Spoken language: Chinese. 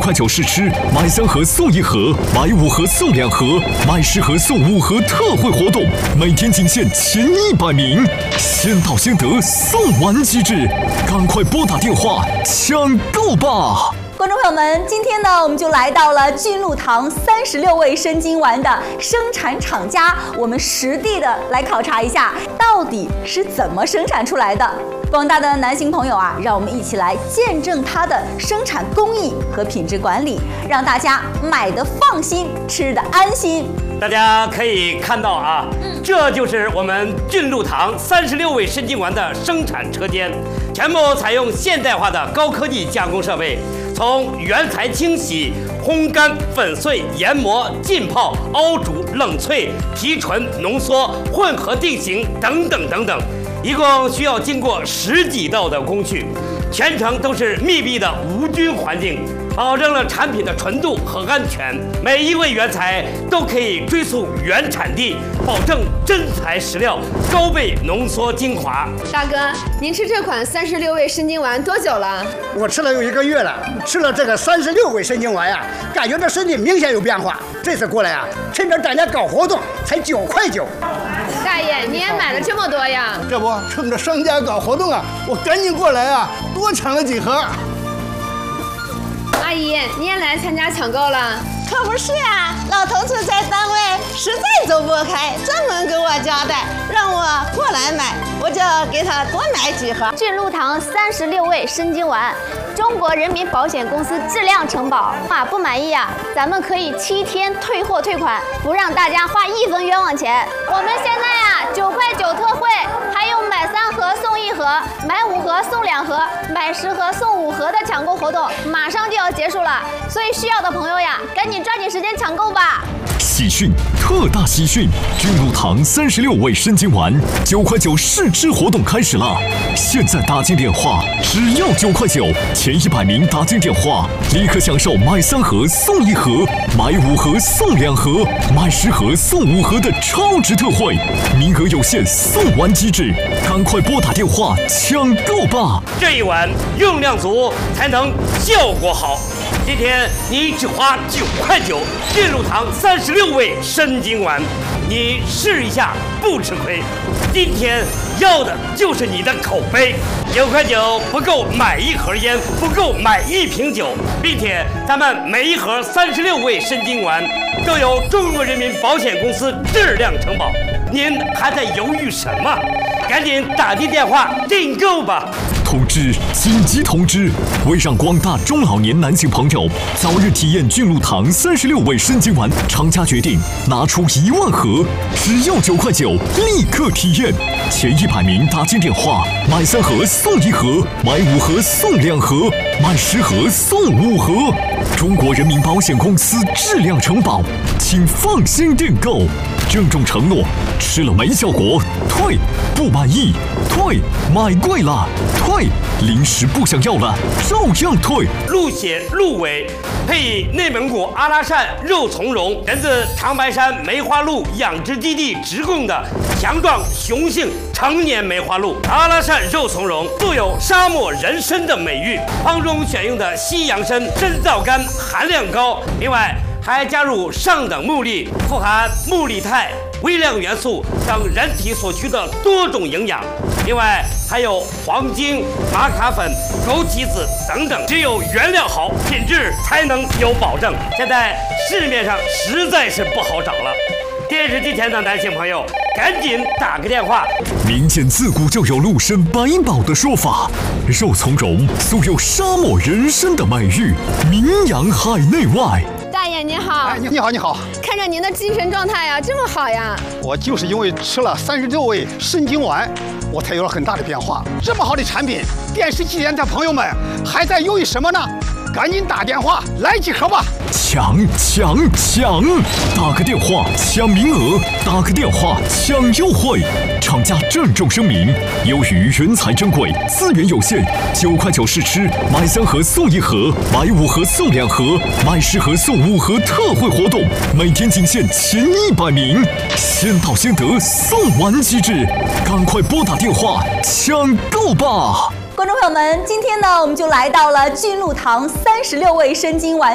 9.9块试吃，买3盒送1盒，买5盒送2盒，买10盒送5盒特惠活动，每天仅限前100名，先到先得，送完即止，赶快拨打电话抢购吧！ 观众朋友们，今天呢，我们就来到了俊鹿堂36味生津丸的生产厂家，我们实地的来考察一下，到底是怎么生产出来的。广大的男性朋友啊，让我们一起来见证它的生产工艺和品质管理，让大家买得放心，吃得安心。 大家可以看到啊，这就是我们俊鹿堂36味生津丸的生产车间，全部采用现代化的高科技加工设备，从原材清洗、烘干、粉碎、研磨、浸泡、熬煮、冷萃、提纯、浓缩、混合定型等等等等，一共需要经过10几道的工序，全程都是密闭的无菌环境，保证了产品的纯度和安全。每一味原材都可以追溯原产地，保证真材实料，高倍浓缩精华。 大哥，您吃这款36味生津丸多久了？ 我吃了有1个月了，吃了这个36味生津丸呀，感觉这身体明显有变化。这次过来啊，趁着大家搞活动，才9块9。 大爷，你也买了这么多呀？ 这不，趁着商家搞活动啊，我赶紧过来啊，多抢了几盒。 阿姨，你也来参加抢购了？ 可不是呀，老头子在单位实在走不开，专门给我交代，让我过来买，我就给他多买几盒。 俊鹿堂36味生津丸，中国人民保险公司质量承保，不满意啊，咱们可以7天退货退款，不让大家花1分冤枉钱。我们现在呀9块9特惠，还有买3盒送1盒，买5盒送2盒，买10盒送5盒的抢购活动，马上就要结束了，所以需要的朋友呀，赶紧抓紧时间抢购吧！ 喜讯，特大喜讯！俊鹿堂36味生津丸9块9试吃活动开始了，现在打进电话只要9块9，前100名打进电话立刻享受买3盒送1盒，买5盒送2盒，买10盒送5盒的超值特惠，名额有限，送完即止，赶快拨打电话抢购吧！ 这一碗用量足才能效果好。今天你只花9块9，俊鹿堂36味生津丸，你试一下不吃亏。今天要的就是你的口碑，9块9不够买1盒烟，不够买1瓶酒，并且咱们每1盒36味生津丸都有中国人民保险公司质量承保，您还在犹豫什么？赶紧打进电话订购吧！ 通知！紧急通知！为让广大中老年男性朋友早日体验俊鹿堂36味生津丸，厂家决定拿出1万盒，只要9块9，立刻体验。前100名打进电话，买3盒送1盒，买5盒送2盒，买10盒送5盒。中国人民保险公司质量承保，请放心订购。郑重承诺：吃了没效果，退；不满意，退；买贵了，退；零食不想要了，照样退。 鹿血、鹿尾，配以内蒙古阿拉善肉苁蓉，源自长白山梅花鹿养殖基地直供的强壮雄性成年梅花鹿。阿拉善肉苁蓉素有沙漠人参的美誉，方中选用的西洋参深皂苷含量高，另外还加入上等木粒，富含木力肽、微量元素等人体所需的多种营养，另外还有黄精、玛卡粉、枸杞子等等，只有原料好，品质才能有保证。现在市面上实在是不好找了。电视机前的男性朋友，赶紧打个电话。 民间自古就有鹿参百宝的说法，肉苁蓉素有沙漠人参的美誉，名扬海内外。 大爷您好， 你好，你好。 看着您的精神状态呀，这么好呀！ 我就是因为吃了36味生津丸，我才有了很大的变化。这么好的产品，电视机前的朋友们还在犹豫什么呢？赶紧打电话来几盒吧！ 抢！打个电话抢名额，打个电话抢优惠。厂家郑重声明：由于原材珍贵，资源有限，9块9试吃，买3盒送1盒，买5盒送2盒，买10盒送5盒特惠活动，每天仅限前100名，先到先得，送完即止，赶快拨打电话抢购吧！ 观众朋友们，今天呢，我们就来到了俊鹿堂36味生津丸